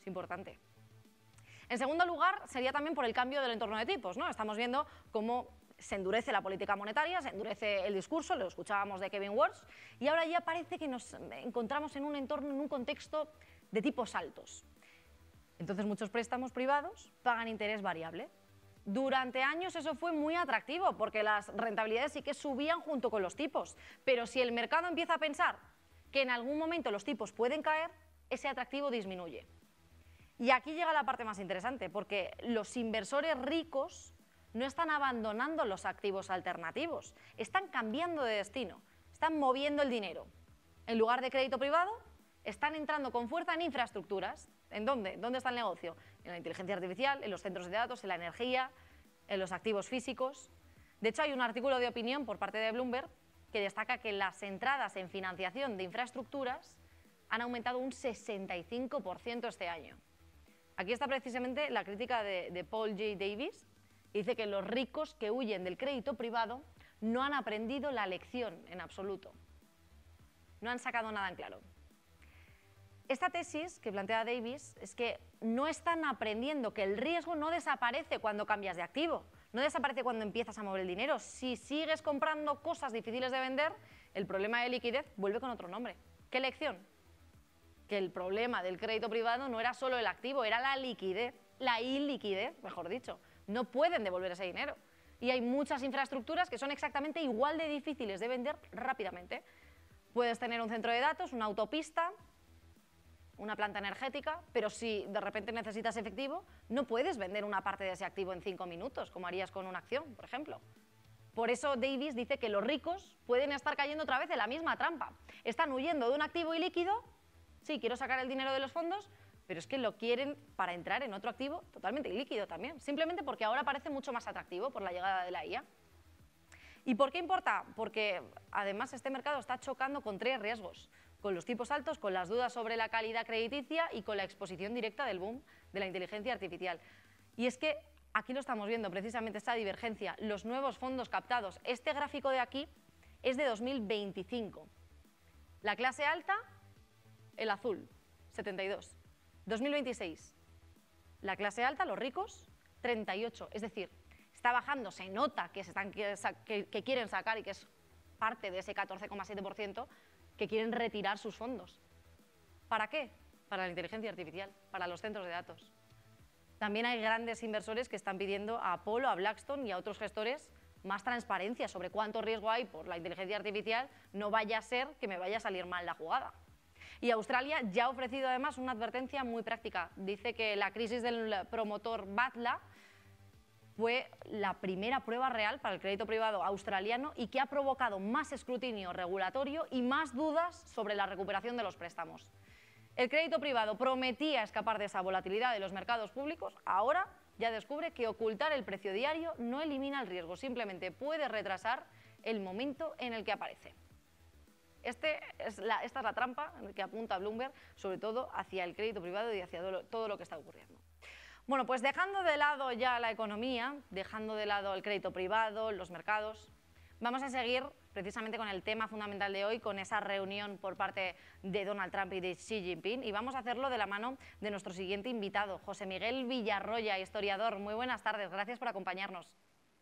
es importante. En segundo lugar, sería también por el cambio del entorno de tipos, ¿no? Estamos viendo cómo se endurece la política monetaria, se endurece el discurso, lo escuchábamos de Kevin Walsh, y ahora ya parece que nos encontramos en un entorno, en un contexto de tipos altos. Entonces muchos préstamos privados pagan interés variable. Durante años eso fue muy atractivo porque las rentabilidades sí que subían junto con los tipos, pero si el mercado empieza a pensar que en algún momento los tipos pueden caer, ese atractivo disminuye. Y aquí llega la parte más interesante, porque los inversores ricos no están abandonando los activos alternativos, están cambiando de destino, están moviendo el dinero. En lugar de crédito privado, están entrando con fuerza en infraestructuras. ¿En dónde? ¿Dónde está el negocio? En la inteligencia artificial, en los centros de datos, en la energía, en los activos físicos. De hecho, hay un artículo de opinión por parte de Bloomberg que destaca que las entradas en financiación de infraestructuras han aumentado un 65% este año. Aquí está precisamente la crítica de Paul J. Davis, que dice que los ricos que huyen del crédito privado no han aprendido la lección en absoluto. No han sacado nada en claro. Esta tesis que plantea Davis es que no están aprendiendo que el riesgo no desaparece cuando cambias de activo, no desaparece cuando empiezas a mover el dinero. Si sigues comprando cosas difíciles de vender, el problema de liquidez vuelve con otro nombre. ¿Qué lección? Que el problema del crédito privado no era solo el activo, era la liquidez, la iliquidez, mejor dicho. No pueden devolver ese dinero. Y hay muchas infraestructuras que son exactamente igual de difíciles de vender rápidamente. Puedes tener un centro de datos, una autopista, una planta energética, pero si de repente necesitas efectivo, no puedes vender una parte de ese activo en 5 minutos, como harías con una acción, por ejemplo. Por eso Davis dice que los ricos pueden estar cayendo otra vez en la misma trampa. Están huyendo de un activo ilíquido, sí, quiero sacar el dinero de los fondos, pero es que lo quieren para entrar en otro activo totalmente ilíquido también, simplemente porque ahora parece mucho más atractivo por la llegada de la IA. ¿Y por qué importa? Porque además este mercado está chocando con 3 riesgos, con los tipos altos, con las dudas sobre la calidad crediticia y con la exposición directa del boom de la inteligencia artificial. Y es que aquí lo estamos viendo precisamente esta divergencia, los nuevos fondos captados. Este gráfico de aquí es de 2025. La clase alta, el azul, 72. 2026, la clase alta, los ricos, 38. Es decir, está bajando, se nota que, que quieren sacar y que es parte de ese 14,7% que quieren retirar sus fondos. ¿Para qué? Para la inteligencia artificial, para los centros de datos. También hay grandes inversores que están pidiendo a Apollo, a Blackstone y a otros gestores más transparencia sobre cuánto riesgo hay por la inteligencia artificial, no vaya a ser que me vaya a salir mal la jugada. Y Australia ya ha ofrecido además una advertencia muy práctica. Dice que la crisis del promotor Batla fue la primera prueba real para el crédito privado australiano y que ha provocado más escrutinio regulatorio y más dudas sobre la recuperación de los préstamos. El crédito privado prometía escapar de esa volatilidad de los mercados públicos, ahora ya descubre que ocultar el precio diario no elimina el riesgo, simplemente puede retrasar el momento en el que aparece. Esta es la trampa en la que apunta Bloomberg, sobre todo hacia el crédito privado y hacia todo lo que está ocurriendo. Bueno, pues dejando de lado ya la economía, dejando de lado el crédito privado, los mercados, vamos a seguir precisamente con el tema fundamental de hoy, con esa reunión por parte de Donald Trump y de Xi Jinping, y vamos a hacerlo de la mano de nuestro siguiente invitado, José Miguel Villarroya, historiador. Muy buenas tardes, gracias por acompañarnos.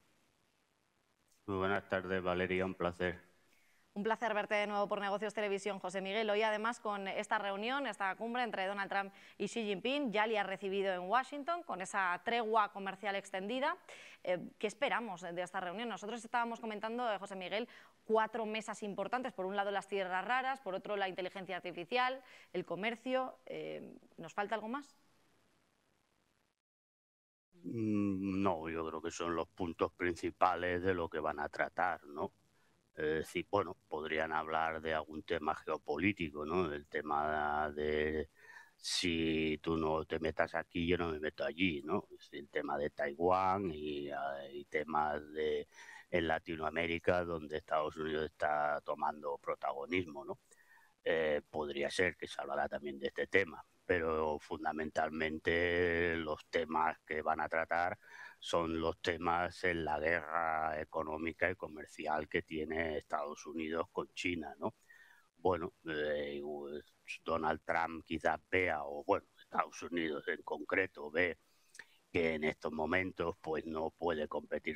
Muy buenas tardes, Valeria, un placer. Un placer verte de nuevo por Negocios Televisión, José Miguel. Hoy además con esta reunión, esta cumbre entre Donald Trump y Xi Jinping, ya le ha recibido en Washington con esa tregua comercial extendida. ¿Qué esperamos de esta reunión? Nosotros estábamos comentando, José Miguel, 4 mesas importantes. Por un lado las tierras raras, por otro la inteligencia artificial, el comercio. ¿Nos falta algo más? No, yo creo que son los puntos principales de lo que van a tratar, ¿no? Es decir, bueno, podrían hablar de algún tema geopolítico, ¿no? El tema de si tú no te metas aquí, yo no me meto allí, ¿no? Es decir, el tema de Taiwán y temas en Latinoamérica donde Estados Unidos está tomando protagonismo, ¿no? Podría ser que se hablara también de este tema, pero fundamentalmente los temas que van a tratar son los temas en la guerra económica y comercial que tiene Estados Unidos con China, ¿no? Bueno, Donald Trump quizás vea, o bueno, Estados Unidos en concreto ve que en estos momentos pues no puede competir